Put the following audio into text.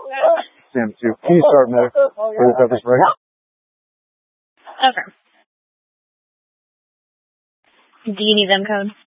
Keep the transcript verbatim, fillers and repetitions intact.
Sam two. Can you start medic for the pepper spray? Okay. Do you need them codes?